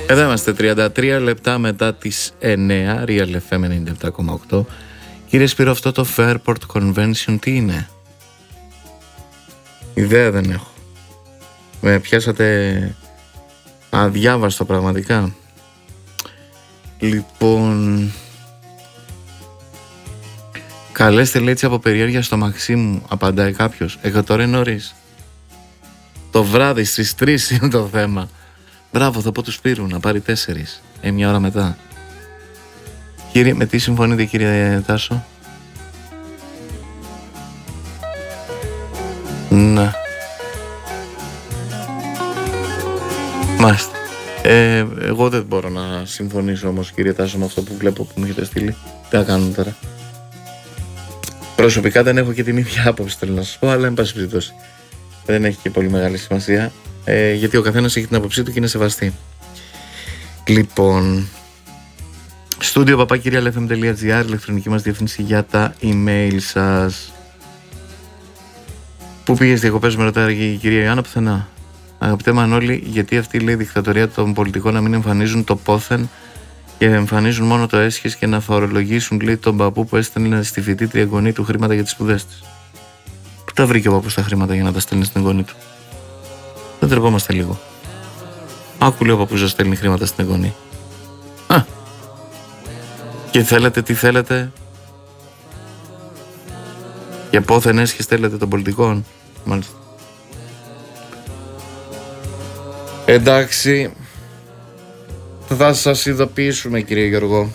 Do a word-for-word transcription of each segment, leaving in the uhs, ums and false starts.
Εδώ είμαστε, τριάντα τρία λεπτά μετά τις εννέα, Real εφ εμ ενενήντα επτά κόμμα οκτώ. Κύριε Σπύρο, αυτό το Fairport Convention τι είναι? Ιδέα δεν έχω. Με πιάσατε αδιάβαστο πραγματικά. Λοιπόν, καλέστε λέει έτσι από περιέργεια στο Μαξίμου, απαντάει κάποιος. Εγώ τώρα είναι νωρίς. Το βράδυ στις τρεις είναι το θέμα. Μπράβο, θα πω του Σπύρου να πάρει τέσσερις. Ε, μια ώρα μετά. Κύριε, με τι συμφωνείτε κύριε Τάσο? Ναι. Μάλιστα. Ε, εγώ δεν μπορώ να συμφωνήσω όμως κύριε Τάσο με αυτό που βλέπω που μου έχετε στείλει. Τι θα κάνουμε τώρα? Προσωπικά δεν έχω και την ίδια άποψη, θέλω να σας πω, αλλά εν πάση περιπτώσει δεν έχει και πολύ μεγάλη σημασία, ε, γιατί ο καθένας έχει την άποψή του και είναι σεβαστή. Λοιπόν, στούντιο παπάκι real εφ εμ τελεία τζι άρ, ηλεκτρονική μας διεύθυνση για τα email σας. Πού πήγες διακοπές, με ρωτάει η κυρία Ιωάννα? Πουθενά. Αγαπητέ Μανώλη, γιατί αυτή λέει η δικτατορία των πολιτικών να μην εμφανίζουν το πόθεν και εμφανίζουν μόνο το έσχες και να φορολογήσουν, λέει, τον παππού που έστελνε στη φοιτήτρια εγγονή του χρήματα για τις σπουδές της? Πού τα βρήκε ο παππούς τα χρήματα για να τα στέλνει στην εγγονή του? Δεν τρεπόμαστε λίγο? Άκου λέει ο παππούς να στέλνει χρήματα στην εγγονή. Α! Και θέλετε, τι θέλετε? Και πόθεν έσχες θέλετε των πολιτικών? Μάλιστα. Εντάξει, θα σας ειδοποιήσουμε κύριε Γιώργο.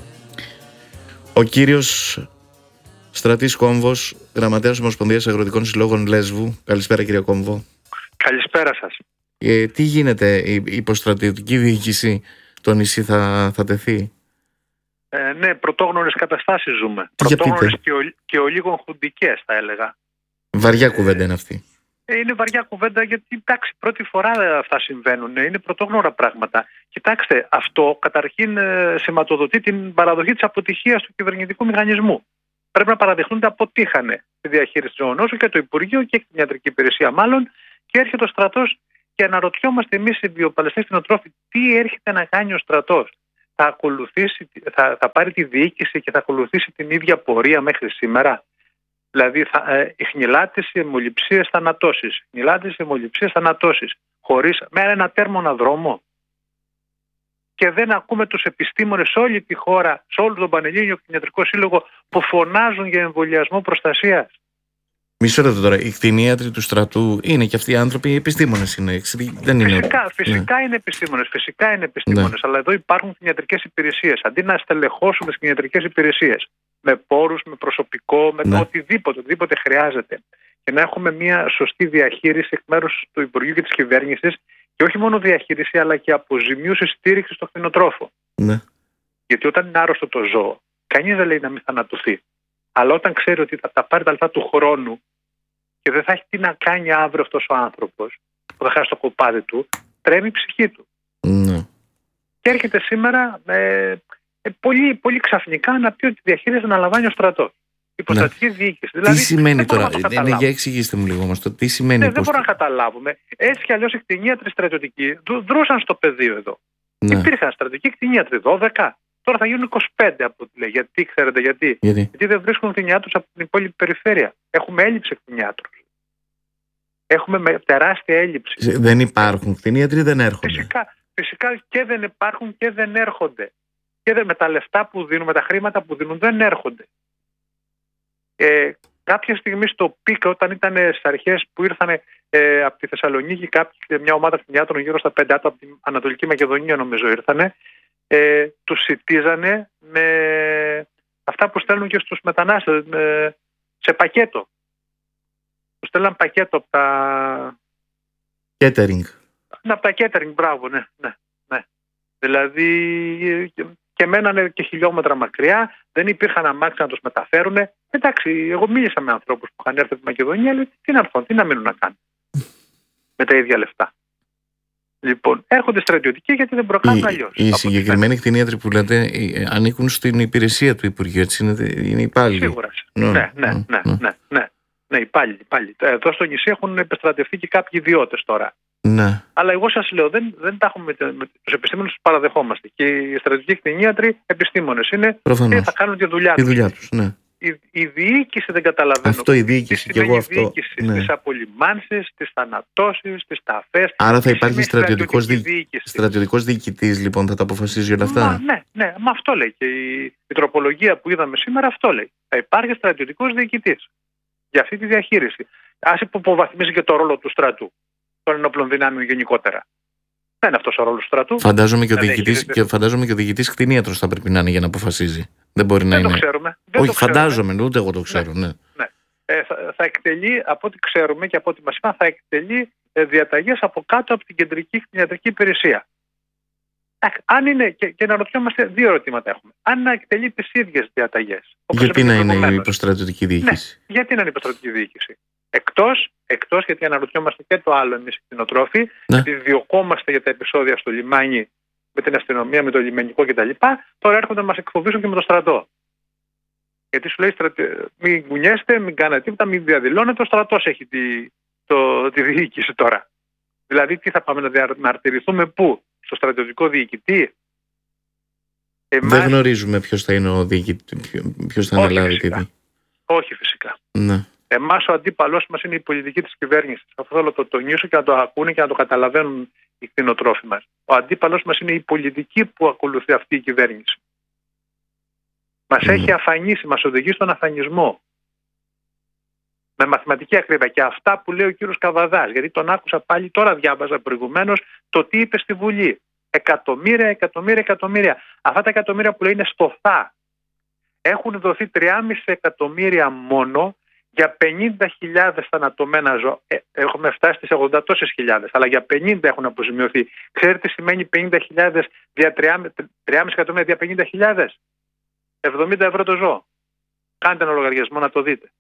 Ο κύριος Στρατής Κόμβος, γραμματέας Ομοσπονδίας Αγροτικών Συλλόγων Λέσβου. Καλησπέρα κύριε Κόμβο. Καλησπέρα σας. Ε, τι γίνεται, η υποστρατιωτική διοίκηση το νησί θα, θα τεθεί? Ε, ναι, πρωτόγνωρες καταστάσεις ζούμε. Πρωτόγνωρες και, ο, και ο λίγο χουντικές θα έλεγα. Βαριά ε, κουβέντα είναι αυτή. Είναι βαριά κουβέντα γιατί, εντάξει, πρώτη φορά αυτά συμβαίνουν. Είναι πρωτόγνωρα πράγματα. Κοιτάξτε, αυτό καταρχήν σηματοδοτεί την παραδοχή της αποτυχίας του κυβερνητικού μηχανισμού. Πρέπει να παραδεχτούν ότι αποτύχανε τη διαχείριση του ζωνόσου και το Υπουργείο και την Ιατρική Υπηρεσία, μάλλον, και έρχεται ο στρατός και αναρωτιόμαστε εμείς οι βιοπαλαιστές κτηνοτρόφοι τι έρχεται να κάνει ο στρατός. Θα, ακολουθήσει, θα, θα πάρει τη διοίκηση και θα ακολουθήσει την ίδια πορεία μέχρι σήμερα? Δηλαδή, θα, ε, χνηλάτες, αιμοληψίες, θανατώσεις. Χνηλάτες, αιμοληψίες, θανατώσεις. Χωρίς, με ένα τέρμονα δρόμο. Και δεν ακούμε τους επιστήμονες σε όλη τη χώρα, σε όλο τον Πανελλήνιο Κτηνιατρικό Σύλλογο, που φωνάζουν για εμβολιασμό προστασίας. Μισό λεπτό τώρα. Οι κτηνίατροι του στρατού είναι και αυτοί οι άνθρωποι, οι επιστήμονες είναι. Δεν είναι... Φυσικά, φυσικά ναι. είναι επιστήμονες. Φυσικά είναι επιστήμονες. Ναι. Αλλά εδώ υπάρχουν κτηνιατρικές υπηρεσίες. Αντί να στελεχώσουμε τις κτηνιατρικές υπηρεσίες με πόρους, με προσωπικό, με ναι. οτιδήποτε, οτιδήποτε χρειάζεται, και να έχουμε μια σωστή διαχείριση εκ μέρους του Υπουργείου και της κυβέρνησης, και όχι μόνο διαχείριση, αλλά και αποζημίωση, στήριξη στο κτηνοτρόφο. Ναι. Γιατί όταν είναι άρρωστο το ζώο, κανείς δεν λέει να μην θανατωθεί. Αλλά όταν ξέρει ότι θα τα πάρει τα λεφτά του χρόνου και δεν θα έχει τι να κάνει αύριο αυτός ο άνθρωπος, που θα χάσει το κοπάδι του, τρέμει η ψυχή του. Ναι. Και έρχεται σήμερα ε, ε, πολύ, πολύ ξαφνικά να πει ότι τη διαχείριση να λαμβάνει ο στρατός. Υποστρατική ναι. διοίκηση. Δηλαδή, τι σημαίνει τώρα, το ναι, για εξηγήστε μου λίγο όμως το τι σημαίνει. Ναι, δεν μπορούμε να καταλάβουμε. Έτσι κι αλλιώς οι κτηνίατροι στρατιωτικοί δρούσαν στο πεδίο εδώ. Ναι. Υπήρχαν στρατιωτικοί κτηνίατροι δώδεκα. Τώρα θα γίνουν είκοσι πέντε από ό,τι λέει. Γιατί, ξέρετε γιατί? Γιατί, γιατί δεν βρίσκουν κτηνιάτρους από την υπόλοιπη περιφέρεια. Έχουμε έλλειψη κτηνιάτρους. Έχουμε τεράστια έλλειψη. Δεν υπάρχουν κτηνίατροι, δεν έρχονται. Φυσικά, φυσικά και δεν υπάρχουν και δεν έρχονται. Και δεν, με τα λεφτά που δίνουν, με τα χρήματα που δίνουν, δεν έρχονται. Ε, κάποια στιγμή στο πικ, όταν ήταν στις αρχές που ήρθαν ε, από τη Θεσσαλονίκη κάποιοι, μια ομάδα κτηνιάτρων γύρω στα πέντε άτομα από την Ανατολική Μακεδονία, νομίζω ήρθανε. Ε, τους σιτίζανε με αυτά που στέλνουν και στους μετανάστες με, σε πακέτο. Τους στέλναν πακέτο από τα... Catering. Ναι, από τα catering, μπράβο, ναι, ναι, ναι. Δηλαδή και, και μένανε και χιλιόμετρα μακριά, δεν υπήρχαν αμάξια να τους μεταφέρουν. Εντάξει, εγώ μίλησα με ανθρώπους που είχαν έρθει από τη Μακεδονία, λέει τι να έρθουν, τι να μείνουν να κάνουν με τα ίδια λεφτά. Λοιπόν, έρχονται στρατιωτικοί γιατί δεν προκάνουν αλλιώς. Οι συγκεκριμένοι κτηνίατροι που λέτε ανήκουν στην υπηρεσία του Υπουργείου, έτσι είναι, είναι υπάλληλοι. Σίγουρα. Ναι, ναι, ναι, ναι, ναι, ναι, ναι, υπάλληλοι, υπάλληλοι. Εδώ στο νησί έχουν επιστρατευτεί και κάποιοι ιδιώτες τώρα. Ναι. Αλλά εγώ σας λέω, δεν, δεν τα έχουμε με, με τους επιστήμονες, τους παραδεχόμαστε. Και οι στρατιωτικοί κτηνίατροι επιστήμονες είναι. Προφανώς. Και θα κάνουν τη δουλειά τη τους. δουλειά τους. Ναι. Η, η διοίκηση δεν καταλαβαίνει. Αυτό η διοίκηση και εγώ αυτό. Η διοίκηση ναι. στις απολυμάνσεις, στις θανατώσεις, στις ταφές. Άρα θα υπάρχει στρατιωτικός, δι... στρατιωτικός διοικητής, λοιπόν, θα τα αποφασίζει όλα αυτά. Μα, ναι, ναι, μα αυτό λέει. Και η, η τροπολογία που είδαμε σήμερα αυτό λέει. Θα υπάρχει στρατιωτικός διοικητής για αυτή τη διαχείριση. Ας υποβαθμίζει και το ρόλο του στρατού, των ενόπλων δυνάμεων γενικότερα. Δεν είναι αυτός ο ρόλος του στρατού. Φαντάζομαι και ο διοικητής, και φαντάζομαι και ο διοικητής κτηνίατρος θα πρέπει να είναι για να αποφασίζει. Δεν μπορεί να δεν είναι. Το ξέρουμε. Δεν Όχι, το ξέρουμε. φαντάζομαι, ούτε εγώ το ξέρω. Ναι. ναι. ναι. Ε, θα, θα εκτελεί, από ό,τι ξέρουμε και από ό,τι μας είπαν, θα εκτελεί ε, διαταγές από κάτω από την κεντρική κτηνιατρική υπηρεσία. Ε, αν είναι, και, και να ρωτιόμαστε, δύο ερωτήματα έχουμε. Αν να εκτελεί τις ίδιες διαταγές. Γιατί να είναι η υποστρατιωτική διοίκηση. Ναι, γιατί να είναι η υποστρατιωτική διοίκηση. Εκτός, εκτός, γιατί αναρωτιόμαστε και το άλλο εμείς οι κτηνοτρόφοι, ναι. γιατί διωκόμαστε για τα επεισόδια στο λιμάνι με την αστυνομία, με το λιμενικό κτλ. Τώρα έρχονται να μας εκφοβήσουν και με το στρατό. Γιατί σου λέει στρατε... μην κουνιέστε, μην κάνετε τίποτα, μην διαδηλώνετε. Ο στρατός έχει τη, το, τη διοίκηση τώρα. Δηλαδή, τι θα πάμε να διαμαρτυρηθούμε, πού, στο στρατιωτικό διοικητή. Εμάς... Δεν γνωρίζουμε ποιος θα είναι ο διοικητής, ποιος θα αναλάβει τη διοίκηση. Όχι φυσικά. Ναι. Εμάς ο αντίπαλός μας είναι η πολιτική της κυβέρνησης. Αυτό θέλω να το τονίσω και να το ακούνε και να το καταλαβαίνουν οι κτηνοτρόφοι μας. Ο αντίπαλος μας είναι η πολιτική που ακολουθεί αυτή η κυβέρνηση. Μας mm. έχει αφανίσει, μας οδηγεί στον αφανισμό. Με μαθηματική ακρίβεια. Και αυτά που λέει ο κύριος Καβαδάς, γιατί τον άκουσα πάλι, τώρα διάβαζα προηγουμένως το τι είπε στη Βουλή. Εκατομμύρια, εκατομμύρια, εκατομμύρια. Αυτά τα εκατομμύρια που λέει είναι στοθά. Έχουν δοθεί τριάμισι εκατομμύρια μόνο για πενήντα χιλιάδες θανατωμένα ζώα. Ε, έχουμε φτάσει στις ογδόντα τόσες χιλιάδες, αλλά για πενήντα έχουν αποζημιωθεί. Ξέρετε τι σημαίνει πενήντα χιλιάδες δια τριάμισι εκατομμύρια δια πενήντα χιλιάδες? εβδομήντα ευρώ το ζώο. Κάντε ένα λογαριασμό να το δείτε.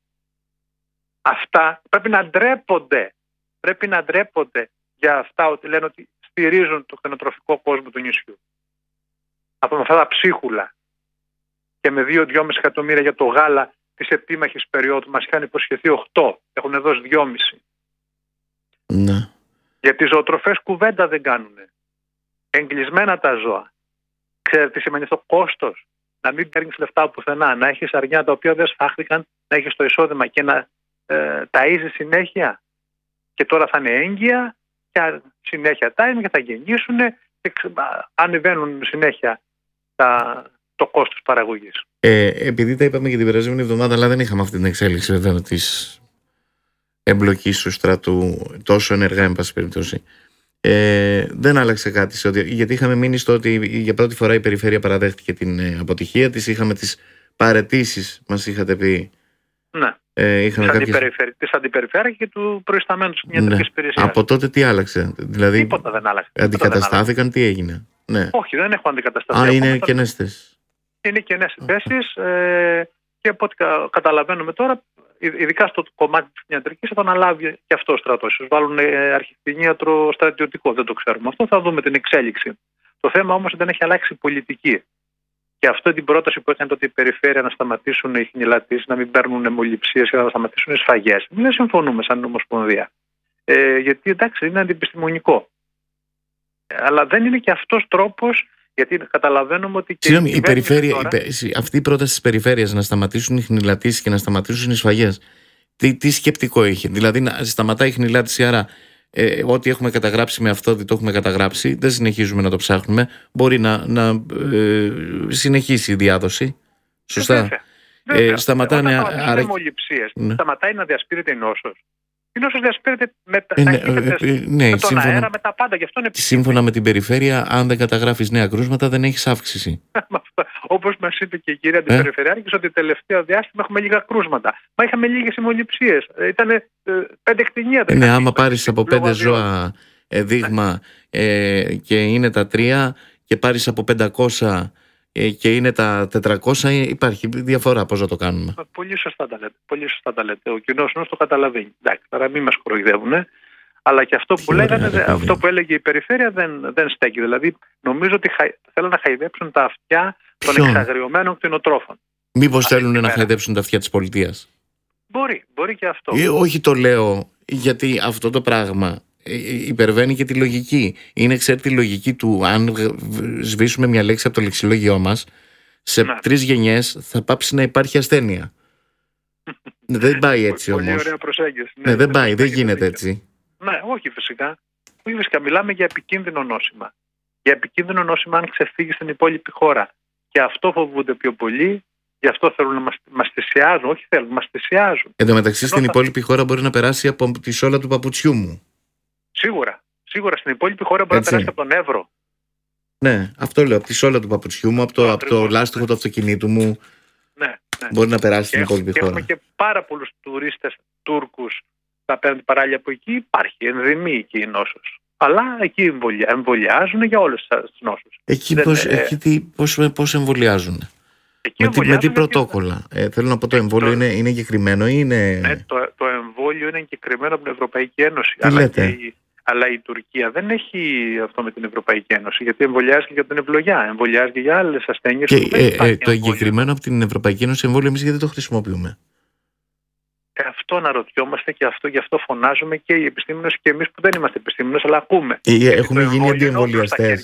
Αυτά πρέπει να ντρέπονται. Πρέπει να ντρέπονται για αυτά ότι λένε ότι στηρίζουν το κτηνοτροφικό κόσμο του νησιού. Από αυτά τα ψίχουλα. Και με δύο με δυόμισι εκατομμύρια για το γάλα της επίμαχης περίοδου μας είχαν υποσχεθεί οκτώ. Έχουν δώσει δυόμισι. Ναι. Για τις ζωοτροφές κουβέντα δεν κάνουν. Εγκλεισμένα τα ζώα. Ξέρετε τι σημαίνει αυτό? Κόστος. Να μην παίρνεις λεφτά από πουθενά. Να έχεις αρνιά τα οποία δεν σφάχθηκαν, να έχεις το εισόδημα και να ε, ταΐζεις συνέχεια. Και τώρα θα είναι έγκυα και συνέχεια ταΐζουν και θα γεννήσουν και ανεβαίνουν συνέχεια τα, το κόστος παραγωγής. Ε, επειδή τα είπαμε και την περασμένη εβδομάδα, αλλά δεν είχαμε αυτή την εξέλιξη βέβαια της εμπλοκής του στρατού τόσο ενεργά, εν πάση περιπτώσει. Ε, δεν άλλαξε κάτι σε ότι, γιατί είχαμε μείνει στο ότι για πρώτη φορά η περιφέρεια παραδέχτηκε την ε, αποτυχία της. Είχαμε τις παραιτήσεις, μας είχατε πει. Ναι, ε, είχαμε της, κάποιες... αντιπεριφέρει, της αντιπεριφέρειας και του προϊσταμένου της κτηνιατρικής ναι. υπηρεσίας. Από τότε τι άλλαξε? Δηλαδή, τίποτα δεν άλλαξε. Αντικαταστάθηκαν, τι έγινε? Ναι. Όχι, δεν έχουν αντικατασταθεί. Α, είναι κενές θέσεις. Είναι κενές θέσεις ε, και από ό,τι καταλαβαίνουμε τώρα, ειδικά στο κομμάτι της κτηνιατρικής, θα το αναλάβει και αυτό ο στρατός. Ίσως βάλουν αρχικτηνίατρο στρατιωτικό, δεν το ξέρουμε. Αυτό θα δούμε την εξέλιξη. Το θέμα όμως δεν έχει αλλάξει η πολιτική. Και αυτό την πρόταση που έκανε τότε η περιφέρεια να σταματήσουν οι χνηλατήσεις, να μην παίρνουν αιμοληψίες και να σταματήσουν οι σφαγές. Δεν συμφωνούμε σαν Ομοσπονδία. Ε, γιατί εντάξει, είναι αντιεπιστημονικό. Αλλά δεν είναι και αυτός τρόπος. Γιατί καταλαβαίνουμε ότι. Συγγνώμη, η περιφέρεια, τώρα... αυτή η πρόταση της περιφέρειας να σταματήσουν οι χνηλατήσεις και να σταματήσουν οι σφαγές, τι, τι σκεπτικό είχε? Δηλαδή να σταματάει η χνηλάτιση, άρα ε, ό,τι έχουμε καταγράψει με αυτό, το έχουμε καταγράψει, δεν συνεχίζουμε να το ψάχνουμε. Μπορεί να, να ε, συνεχίσει η διάδοση. Σωστά. Βέβαια. Βέβαια. Ε, σταματάνε. Άρα... Ναι. Σταματάει να διασπείρεται η νόσος. Η νόσος διασπείρεται με, τα... ναι, ε, ναι, με τον σύμφωνα... αέρα, με τα πάντα. Γι' αυτό είναι... Σύμφωνα με την περιφέρεια, αν δεν καταγράφεις νέα κρούσματα, δεν έχεις αύξηση. Όπως μας είπε και η κυρία Αντιπεριφερειάρχης, ε? ότι τελευταίο διάστημα έχουμε λίγα κρούσματα. Μα είχαμε λίγες αιμοληψίες. Ήταν ε, πέντε κτηνίατρα. Ναι, άμα πάρεις από πέντε ζώα ε, δείγμα ε, και είναι τα τρία και πάρεις από πεντακόσια και είναι τα τετρακόσια, υπάρχει διαφορά. Πώς να το κάνουμε? Πολύ σωστά τα λέτε. Πολύ σωστά τα λέτε. Ο κοινός νους το καταλαβαίνει. Εντάξει, τώρα μην μας κοροϊδεύουν. Αλλά και αυτό που, λέγανε, ωραία, αυτό που έλεγε η περιφέρεια δεν, δεν στέκει. Δηλαδή, νομίζω ότι χα... θέλουν να χαϊδέψουν τα αυτιά των Ποιον? εξαγριωμένων κτηνοτρόφων. Μήπως θέλουν να χαϊδέψουν τα αυτιά της πολιτείας? Μπορεί, μπορεί και αυτό. Ε, όχι, το λέω γιατί αυτό το πράγμα υπερβαίνει και τη λογική. Είναι, ξέρετε, τη λογική του αν σβήσουμε μια λέξη από το λεξιλόγιό μας, σε ναι. τρεις γενιές θα πάψει να υπάρχει ασθένεια. Δεν πάει έτσι όμως. Πολύ ωραία προσέγγιση. Ναι, ναι, δεν πάει, δεν γίνεται έτσι. Ναι, όχι φυσικά. Όχι φυσικά. Μιλάμε για επικίνδυνο νόσημα. Για επικίνδυνο νόσημα αν ξεφύγει στην υπόλοιπη χώρα. Και αυτό φοβούνται πιο πολύ, γι' αυτό θέλουν να μας, μας θυσιάζουν. Όχι θέλουν, μας θυσιάζουν. Εν τω μεταξύ, στην θα... υπόλοιπη χώρα μπορεί να περάσει από τη σόλα του παπουτσιού μου. Σίγουρα. Σίγουρα στην υπόλοιπη χώρα μπορεί έτσι να περάσει από τον Εύρο. Ναι, αυτό λέω. Από τη σόλα του παπουτσιού μου, από το, από το λάστιχο του αυτοκινήτου μου. Ναι, ναι. Μπορεί να περάσει στην υπόλοιπη και χώρα. Έχουμε και πάρα πολλούς τουρίστες Τούρκους που απέναντι παράλληλα από εκεί. Υπάρχει ενδυμεί εκεί η νόσος. Αλλά εκεί εμβολιάζουν για όλες τις νόσους. Εκεί πώς, ε... εκεί πώς, πώς εμβολιάζουν. Εκεί με, τι, με τι πρωτόκολλα. Και... Ε, θέλω να πω, το εμβόλιο το... είναι, είναι εγκεκριμένο ή είναι. Ναι, το, το εμβόλιο είναι εγκεκριμένο από την Ευρωπαϊκή Ένωση. Τι αλλά, λέτε? Και η, αλλά η Τουρκία δεν έχει αυτό με την Ευρωπαϊκή Ένωση. Γιατί εμβολιάζει και για την ευλογιά. Εμβολιάζει και για άλλες ασθένειες. Και ε, ε, το εγκεκριμένο από την Ευρωπαϊκή Ένωση εμβόλιο, εμείς γιατί το χρησιμοποιούμε? Ε, αυτό αναρωτιόμαστε και αυτό, γι' αυτό φωνάζουμε και οι επιστήμονες και εμείς που δεν είμαστε επιστήμονες, αλλά ακούμε. Ε, ε, έχουμε γίνει αντιεμβολιαστές.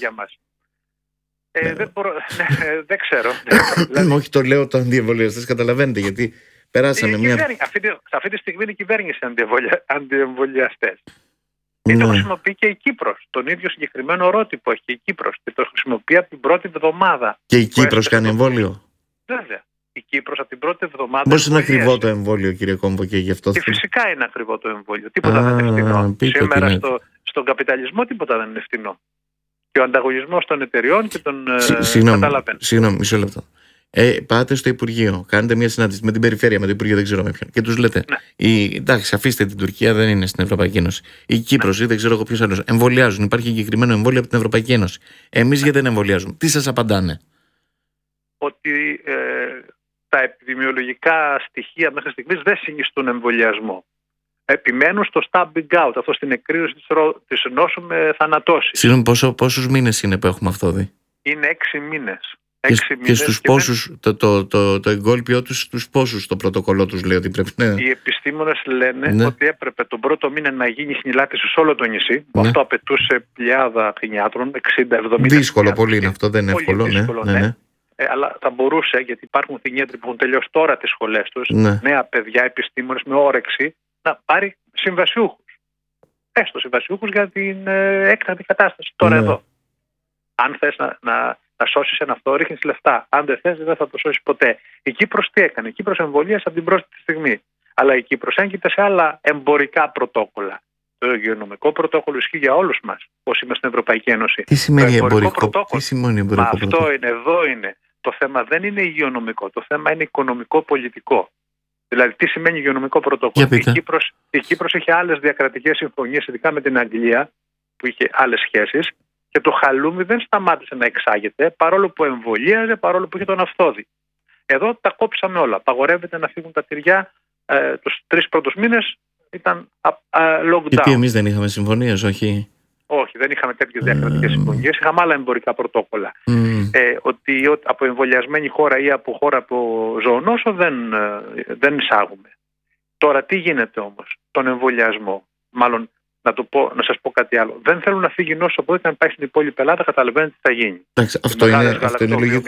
Ε, δεν, μπορώ, ναι, δεν ξέρω. δηλαδή... Όχι, το λέω το αντιεμβολιαστές, καταλαβαίνετε, γιατί περάσαμε μια... Αυτή, αυτή τη στιγμή είναι η κυβέρνηση αντιεμβολιαστές. Και ναι. Το χρησιμοποιεί και η Κύπρος. Τον ίδιο συγκεκριμένο ορότυπο έχει η Κύπρος. Και το χρησιμοποιεί από την πρώτη εβδομάδα. Και η Κύπρος κάνει εμβόλιο? Βέβαια. Η Κύπρος από την πρώτη εβδομάδα. Πώς είναι ακριβό το εμβόλιο, κύριε Κόμπο, και γι' αυτό? Και φυσικά είναι ακριβό το εμβόλιο. Τίποτα Α, δεν είναι φθηνό. Σήμερα στο, στον καπιταλισμό τίποτα δεν είναι φθηνό. Και ο ανταγωνισμός των εταιριών και των καταλαβαίνουν. Συγγνώμη, μισό λεπτό. Ε, πάτε στο Υπουργείο, κάνετε μια συνάντηση με την περιφέρεια, με το Υπουργείο, δεν ξέρω με ποιον, και τους λέτε: ναι. η, εντάξει, αφήστε την Τουρκία, δεν είναι στην Ευρωπαϊκή Ένωση. Η Κύπρος, ναι. ή δεν ξέρω εγώ ποιος άλλος. Εμβολιάζουν, υπάρχει εγκεκριμένο εμβόλιο από την Ευρωπαϊκή Ένωση. Εμείς ναι. γιατί δεν εμβολιάζουμε? Τι σας απαντάνε? Ότι ε, τα επιδημιολογικά στοιχεία μέχρι στιγμής δεν συνιστούν εμβολιασμό. Επιμένουν στο stabbing out, αυτό στην εκκρίζωση της, της νόσου με θανατώσεις. Συγγνώμη, πόσους μήνες είναι που έχουμε αυτό δει? Είναι έξι μήνες. Και, και στους και πόσους, δεν... το, το, το, το εγκόλπιό τους, στους πόσους το πρωτοκολλό τους λέει ότι πρέπει να... Οι επιστήμονες λένε ναι. ότι έπρεπε τον πρώτο μήνα να γίνει χνηλάτιση σε όλο το νησί. Ναι. Αυτό απαιτούσε πλειάδα χνιάτρων, εξήντα εβδομήντα. Δύσκολο πολύ είναι αυτό, δεν είναι εύκολο. Δύσκολο, ναι, ναι. Ναι. Ε, αλλά θα μπορούσε, γιατί υπάρχουν χνιάτροι που έχουν τελειώσει τώρα τις σχολές τους, ναι. νέα παιδιά, επιστήμονες με όρεξη, να πάρει συμβασιούχους. Έστω συμβασιούχους για την ε, έκτακτη κατάσταση τώρα ναι. εδώ. Αν θες να, να, να σώσεις ένα αυτό, ρίχνεις λεφτά. Αν δεν θες, δεν θα το σώσεις ποτέ. Η Κύπρος τι έκανε? Η Κύπρος εμβολίασε από την πρώτη στιγμή. Αλλά η Κύπρος έγκυται σε άλλα εμπορικά πρωτόκολλα. Το υγειονομικό πρωτόκολλο ισχύει για όλους μας, όσοι είμαστε στην Ευρωπαϊκή Ένωση. Τι σημαίνει εμπορικό, τι σημαίνει εμπορικό Μα αυτό πρωτόκολλο? Είναι, εδώ είναι. Το θέμα δεν είναι υγειονομικό, το θέμα είναι οικονομικό-πολιτικό. Δηλαδή, τι σημαίνει υγειονομικό πρωτόκολλο? Η Κύπρος, η Κύπρος είχε άλλες διακρατικές συμφωνίες, ειδικά με την Αγγλία, που είχε άλλες σχέσεις, και το χαλούμι δεν σταμάτησε να εξάγεται, παρόλο που εμβολίαζε, παρόλο που είχε τον αυθόδη. Εδώ τα κόψαμε όλα. Απαγορεύεται να φύγουν τα τυριά. Ε, τους τρεις πρώτους μήνες ήταν α, α, lockdown. Γιατί εμείς δεν είχαμε συμφωνίες, όχι? Όχι, δεν είχαμε τέτοιες διακρατικές mm. συμφωνίες. Είχαμε άλλα εμπορικά πρωτόκολλα. Mm. Ε, ότι από εμβολιασμένη χώρα ή από χώρα από ζωονόσο δεν, δεν εισάγουμε. Τώρα τι γίνεται όμως? Τον εμβολιασμό. Μάλλον να, το πω, να σας πω κάτι άλλο. Δεν θέλουν να φύγει νόσο, οπότε να πάει στην υπόλοιπη Ελλάδα, καταλαβαίνετε τι θα γίνει. Εντάξει, αυτό, είναι, αυτό είναι λογικό.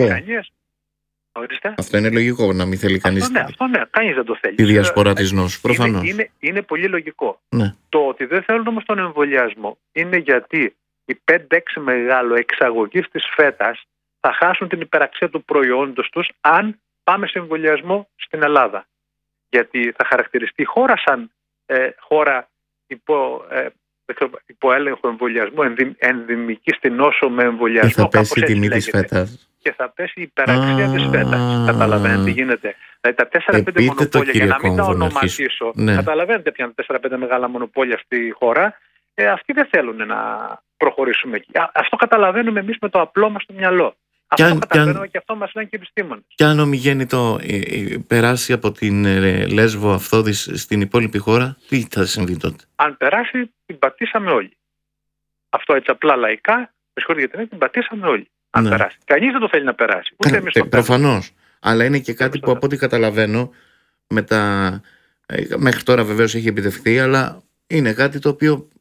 Ορίστε. Αυτό είναι λογικό, να μην θέλει κανείς. Αυτό ναι, αυτό ναι, κανείς δεν το θέλει. Τη διασπορά της νόσου, προφανώς. Είναι, είναι, είναι πολύ λογικό. Ναι. Το ότι δεν θέλουν όμως τον εμβολιασμό είναι γιατί οι πέντε έξι μεγάλο εξαγωγείς της φέτας θα χάσουν την υπεραξία του προϊόντος τους αν πάμε σε εμβολιασμό στην Ελλάδα. Γιατί θα χαρακτηριστεί η χώρα σαν ε, χώρα υπό, ε, υπό έλεγχο εμβολιασμού, ενδυ, ενδυμική στην νόσο με εμβολιασμό. Και θα πέσει η τιμή της φέτας. Και θα πέσει η υπεραξία της φέτας. Καταλαβαίνετε τι γίνεται? Δηλαδή τα τέσσερα πέντε μονοπόλια, για να μην τα ονοματίσω, ναι. καταλαβαίνετε ποια είναι τα τέσσερα πέντε μεγάλα μονοπόλια στη χώρα, ε, αυτοί δεν θέλουν να προχωρήσουμε εκεί. Αυτό καταλαβαίνουμε εμείς με το απλό μας στο μυαλό. Αυτό αν, καταλαβαίνουμε και, και αυτό μας λένε και οι επιστήμονες. Και αν ομιγέννητο ε, ε, περάσει από την ε, Λέσβο Αυθόδη στην υπόλοιπη χώρα, τι θα συμβεί τότε? Αν περάσει, την πατήσαμε όλοι. Αυτό έτσι απλά λαϊκά, με συγχωρείτε για την έννοια, την πατήσαμε όλοι. Αν ναι. περάσει. Κανείς δεν το θέλει να περάσει. Ούτε εμείς το θέλουμε. Προφανώς. Αλλά είναι και κάτι που από ό,τι καταλαβαίνω, με τα... μέχρι τώρα βεβαίως έχει επιτευχθεί, αλλά είναι κάτι το οποίο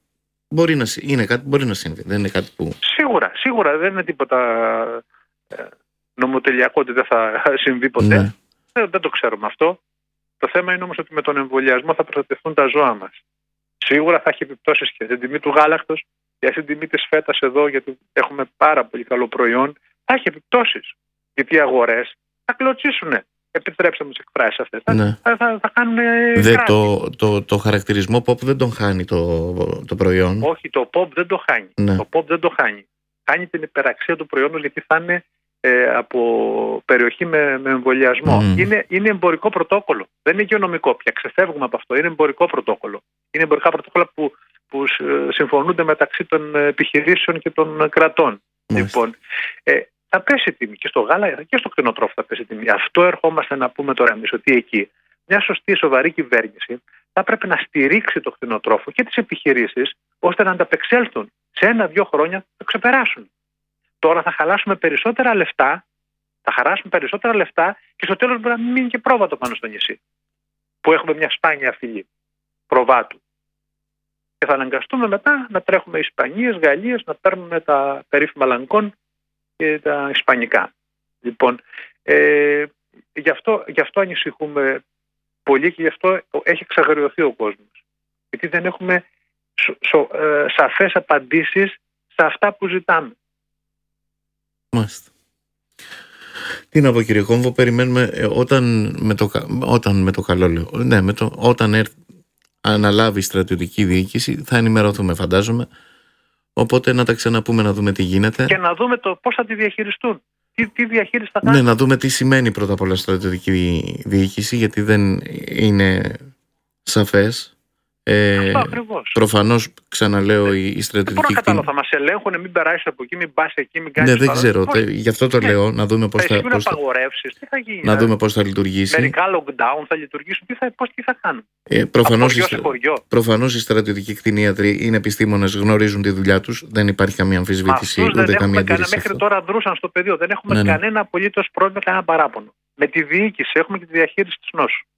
Μπορεί να, είναι κάτι, μπορεί να συμβεί. Δεν είναι κάτι που... Σίγουρα, σίγουρα δεν είναι τίποτα ε, νομοτελειακό ότι δεν θα συμβεί ποτέ. Ναι. Δεν, δεν το ξέρουμε αυτό. Το θέμα είναι όμως ότι με τον εμβολιασμό θα προστατευτούν τα ζώα μας. Σίγουρα θα έχει επιπτώσεις και στην τιμή του γάλακτος και στην τιμή της φέτας εδώ, γιατί έχουμε πάρα πολύ καλό προϊόν. Θα έχει επιπτώσεις. Γιατί οι αγορές θα κλωτσίσουν. Επιτρέψτε μου τις εκφράσεις αυτές. Ναι. Θα, θα, θα κάνουν Δε, το, το, το χαρακτηρισμό pop δεν τον χάνει το, το προϊόν. Όχι, το pop δεν το χάνει. Ναι. Το pop δεν το χάνει. Χάνει την υπεραξία του προϊόντος, γιατί θα είναι ε, από περιοχή με, με εμβολιασμό. Mm. Είναι, είναι εμπορικό πρωτόκολλο. Δεν είναι υγειονομικό πια. Ξεφεύγουμε από αυτό. Είναι εμπορικό πρωτόκολλο. Είναι εμπορικά πρωτόκολλα που, που συμφωνούνται μεταξύ των επιχειρήσεων και των κρατών. Mm. Λοιπόν, ε, θα πέσει τιμή και στο γάλα και στο κτηνοτρόφο θα πέσει τιμή. Αυτό ερχόμαστε να πούμε τώρα εμείς, ότι εκεί μια σωστή, σοβαρή κυβέρνηση θα πρέπει να στηρίξει το κτηνοτρόφο και τις επιχειρήσεις, ώστε να ανταπεξέλθουν. Σε ένα-δύο χρόνια θα ξεπεράσουν. Τώρα θα χαλάσουμε περισσότερα λεφτά, θα χαράσουμε περισσότερα λεφτά και στο τέλος μπορεί να μην μείνει και πρόβατο πάνω στο νησί, που έχουμε μια σπάνια φυλή προβάτου. Και θα αναγκαστούμε μετά να τρέχουμε Ισπανίες, Γαλλίες, να παίρνουμε τα περίφημα λανκόν και τα ισπανικά. Λοιπόν, ε, γι' αυτό, γι' αυτό ανησυχούμε πολύ και γι' αυτό έχει εξαγριωθεί ο κόσμος. Γιατί δεν έχουμε σο, σο, ε, σαφές απαντήσεις σε αυτά που ζητάμε. Μάλιστα. Τι να πω, κύριε Κόμβο, περιμένουμε ε, όταν, με το, όταν με το καλό λέω, ναι, με το, όταν έρθει, αναλάβει η στρατιωτική διοίκηση θα ενημερωθούμε, φαντάζομαι. Οπότε να τα ξαναπούμε, να δούμε τι γίνεται. Και να δούμε το πώς θα τη διαχειριστούν. Τι, τι διαχείριση θα κάνουν. Ναι, να δούμε τι σημαίνει πρώτα απ' όλα στρατιωτική διοίκηση, γιατί δεν είναι σαφές. Ε, Αυτό ακριβώς. Προφανώς, ξαναλέω, η, η στρατιωτική. Δεν μπορώ να καταλάβω, θα μας ελέγχουν, μην περάσει από εκεί, μην πας εκεί, μην κάνεις. Ναι, δεν παρά. ξέρω. Πώς... Γι' αυτό το ναι. λέω, να δούμε πώς θα, πώς θα... τι θα γίνει. Να δούμε πώς θα λειτουργήσει. Μερικά lockdown θα λειτουργήσουν, τι θα, πώς, τι θα κάνουν. Ε, προφανώς, χωριό σε χωριό. Προφανώς οι στρατιωτικοί κτηνίατροι είναι επιστήμονες, γνωρίζουν τη δουλειά τους. Δεν υπάρχει καμία αμφισβήτηση, ούτε δεν καμία αντίρρηση. Μέχρι αυτό. Τώρα δρούσαν στο πεδίο. Δεν έχουμε ναι, ναι. κανένα απολύτως πρόβλημα, κανένα παράπονο. Με τη διοίκηση έχουμε και τη διαχείριση της νόσου.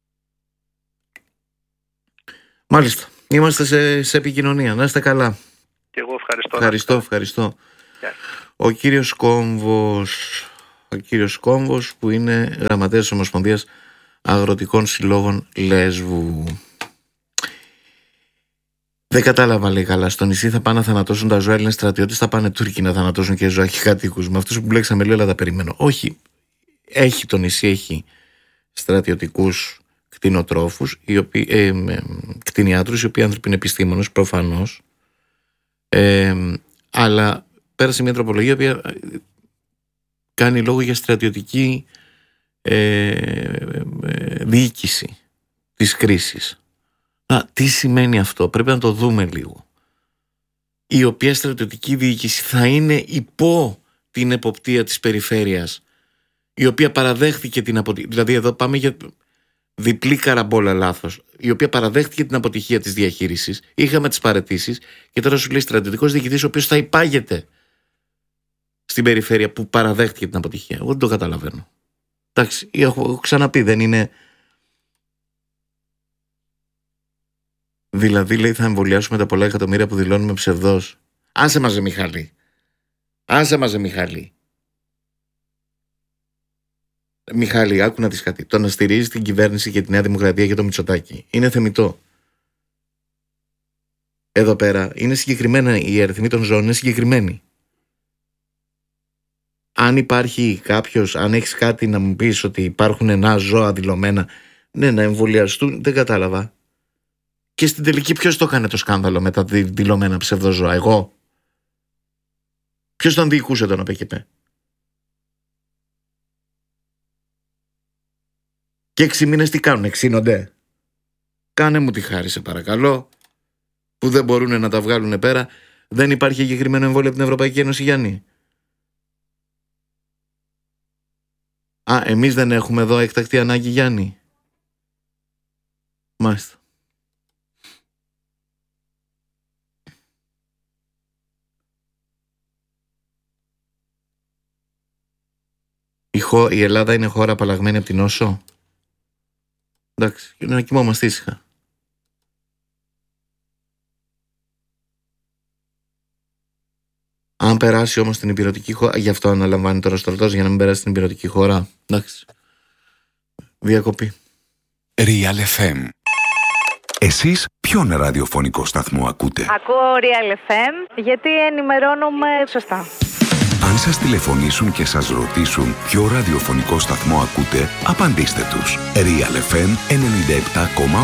Μάλιστα. Είμαστε σε, σε επικοινωνία. Να είστε καλά. Και εγώ ευχαριστώ. Ευχαριστώ, ευχαριστώ. Yeah. Ο κύριος Κόμβος, ο κύριος Κόμβος που είναι γραμματέας της Ομοσπονδίας Αγροτικών Συλλόγων Λέσβου. Δεν κατάλαβα, λέει, καλά. Στο νησί θα πάνε να θανατώσουν τα ζώα Έλληνες στρατιώτες, θα πάνε Τούρκοι να θανατώσουν και ζωάκια κατοίκους. Με αυτούς που μπλέξαμε, λέω, αλλά τα περιμένω. Όχι. Έχει το νησί, έχει στρατιωτικούς κτηνοτρόφους, οι οποίοι, ε, ε, κτηνιάτρους, οι οποίοι άνθρωποι είναι επιστήμονες, προφανώς. Ε, αλλά πέρασε μια τροπολογία η οποία κάνει λόγο για στρατιωτική ε, ε, ε, διοίκηση της κρίσης. Να, τι σημαίνει αυτό, πρέπει να το δούμε λίγο. Η οποία στρατιωτική διοίκηση θα είναι υπό την εποπτεία της περιφέρειας, η οποία παραδέχθηκε την αποτυχία. Δηλαδή εδώ πάμε για διπλή καραμπόλα λάθος, η οποία παραδέχτηκε την αποτυχία της διαχείρισης. Είχαμε τις παραιτήσεις και τώρα σου λέει στρατιωτικός διοικητής, ο οποίος θα υπάγεται στην περιφέρεια που παραδέχτηκε την αποτυχία. Εγώ δεν το καταλαβαίνω. Εντάξει, έχω, έχω ξαναπεί, δεν είναι. Δηλαδή, λέει, θα εμβολιάσουμε τα πολλά εκατομμύρια που δηλώνουμε ψευδός. Άσε μαζε, Μιχάλη. Άσε μαζε, Μιχάλη. Μιχάλη, άκου να δεις κάτι. Το να στηρίζει την κυβέρνηση και τη Νέα Δημοκρατία και το Μητσοτάκη είναι θεμιτό. Εδώ πέρα είναι συγκεκριμένα, οι αριθμοί των ζώων είναι συγκεκριμένοι. Αν υπάρχει κάποιος, αν έχεις κάτι να μου πεις ότι υπάρχουν ενά ζώα δηλωμένα, ναι, να εμβολιαστούν, δεν κατάλαβα. Και στην τελική ποιος το έκανε το σκάνδαλο με τα δηλωμένα ψευδοζώα, εγώ? Ποιος τον διοικούσε τον ΑΠΕΚΕΠΕ? Και έξι μήνες τι κάνουν, εξήνονται? Κάνε μου τη χάρη, σε παρακαλώ, που δεν μπορούν να τα βγάλουν πέρα. Δεν υπάρχει εγκεκριμένο εμβόλιο από την Ευρωπαϊκή Ένωση, Γιάννη? Α, εμείς δεν έχουμε εδώ έκτακτη ανάγκη, Γιάννη? Μάλιστα. Η, χω... η Ελλάδα είναι χώρα απαλλαγμένη από την νόσο. Εντάξει, και να κοιμόμαστε ήσυχα. Αν περάσει όμως στην υπηρετική χώρα, γι' αυτό αναλαμβάνει τώρα ο στρατός, για να μην περάσει στην υπηρετική χώρα. Εντάξει. Διακοπή. Real εφ εμ. Εσείς ποιον ραδιοφωνικό σταθμό ακούτε? Ακούω Real εφ εμ γιατί ενημερώνομαι σωστά. Αν σας τηλεφωνήσουν και σας ρωτήσουν ποιο ραδιοφωνικό σταθμό ακούτε, απαντήστε τους. Real εφ εμ ενενήντα επτά κόμμα